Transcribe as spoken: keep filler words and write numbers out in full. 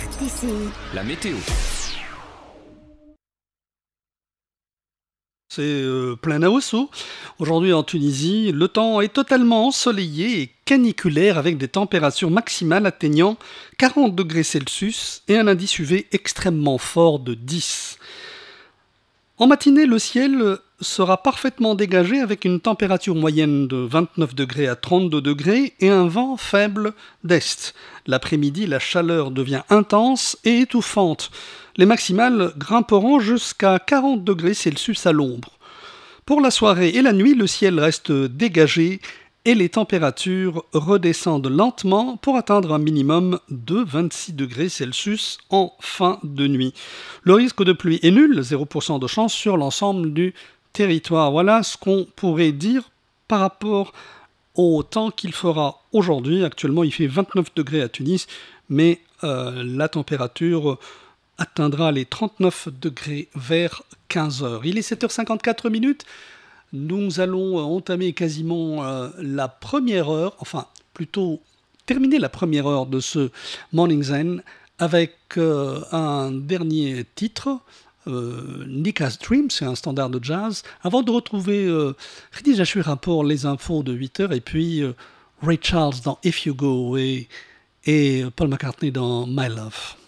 T C. La météo. C'est euh, plein à Ouessou. Aujourd'hui en Tunisie, le temps est totalement ensoleillé et caniculaire avec des températures maximales atteignant quarante degrés Celsius et un indice U V extrêmement fort de dix. En matinée, le ciel sera parfaitement dégagé avec une température moyenne de vingt-neuf degrés à trente-deux degrés et un vent faible d'est. L'après-midi, la chaleur devient intense et étouffante. Les maximales grimperont jusqu'à quarante degrés Celsius à l'ombre. Pour la soirée et la nuit, le ciel reste dégagé et les températures redescendent lentement pour atteindre un minimum de vingt-six degrés Celsius en fin de nuit. Le risque de pluie est nul, zéro pour cent de chance sur l'ensemble du territoire. Voilà ce qu'on pourrait dire par rapport au temps qu'il fera aujourd'hui. Actuellement, il fait vingt-neuf degrés à Tunis, mais euh, la température atteindra les trente-neuf degrés vers quinze heures. Il est sept heures cinquante-quatre minutes. Nous allons entamer quasiment euh, la première heure, enfin plutôt terminer la première heure de ce Morning Zen avec euh, un dernier titre, euh, Nika's Dream, c'est un standard de jazz, avant de retrouver euh, Khadija Chouira pour les infos de huit heures et puis euh, Ray Charles dans If You Go Away et Paul McCartney dans My Love.